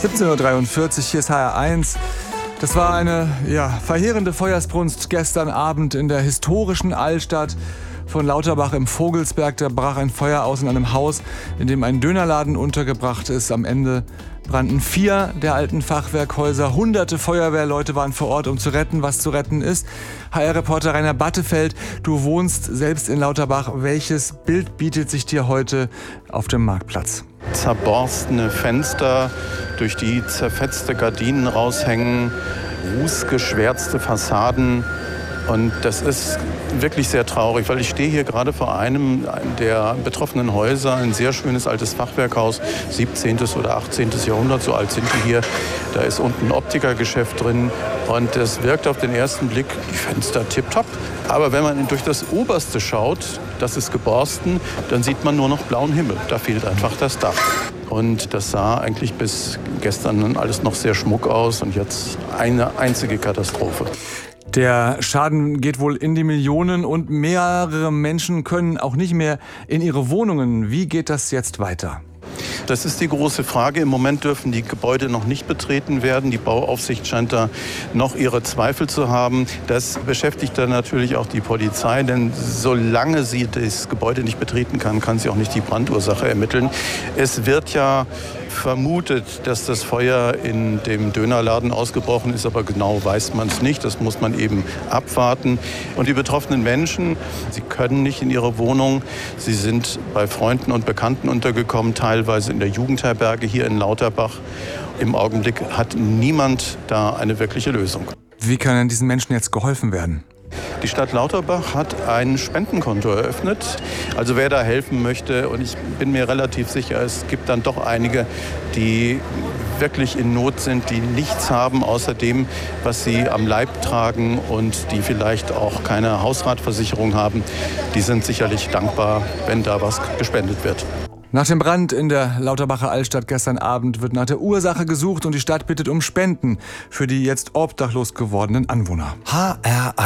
17:43 Uhr, hier ist HR1. Das war eine verheerende Feuersbrunst gestern Abend in der historischen Altstadt von Lauterbach im Vogelsberg. Da brach ein Feuer aus in einem Haus, in dem ein Dönerladen untergebracht ist. Am Ende brannten 4 der alten Fachwerkhäuser. Hunderte Feuerwehrleute waren vor Ort, um zu retten, was zu retten ist. HR-Reporter Rainer Battefeld, du wohnst selbst in Lauterbach. Welches Bild bietet sich dir heute auf dem Marktplatz? Zerborstene Fenster, durch die zerfetzte Gardinen raushängen, rußgeschwärzte Fassaden. Und das ist wirklich sehr traurig, weil ich stehe hier gerade vor einem der betroffenen Häuser, ein sehr schönes altes Fachwerkhaus, 17. oder 18. Jahrhundert, so alt sind die hier. Da ist unten ein Optikergeschäft drin und es wirkt auf den ersten Blick, die Fenster tipptopp. Aber wenn man durch das Oberste schaut, das ist geborsten, dann sieht man nur noch blauen Himmel. Da fehlt einfach das Dach. Und das sah eigentlich bis gestern alles noch sehr schmuck aus und jetzt eine einzige Katastrophe. Der Schaden geht wohl in die Millionen und mehrere Menschen können auch nicht mehr in ihre Wohnungen. Wie geht das jetzt weiter? Das ist die große Frage. Im Moment dürfen die Gebäude noch nicht betreten werden. Die Bauaufsicht scheint da noch ihre Zweifel zu haben. Das beschäftigt dann natürlich auch die Polizei, denn solange sie das Gebäude nicht betreten kann, kann sie auch nicht die Brandursache ermitteln. Es wird ja vermutet, dass das Feuer in dem Dönerladen ausgebrochen ist, aber genau weiß man es nicht. Das muss man eben abwarten. Und die betroffenen Menschen, sie können nicht in ihre Wohnung. Sie sind bei Freunden und Bekannten untergekommen, teilweise in der Jugendherberge hier in Lauterbach. Im Augenblick hat niemand da eine wirkliche Lösung. Wie kann denn diesen Menschen jetzt geholfen werden? Die Stadt Lauterbach hat ein Spendenkonto eröffnet. Also wer da helfen möchte, und ich bin mir relativ sicher, es gibt dann doch einige, die wirklich in Not sind, die nichts haben außer dem, was sie am Leib tragen und die vielleicht auch keine Hausratversicherung haben. Die sind sicherlich dankbar, wenn da was gespendet wird. Nach dem Brand in der Lauterbacher Altstadt gestern Abend wird nach der Ursache gesucht und die Stadt bittet um Spenden für die jetzt obdachlos gewordenen Anwohner. HR1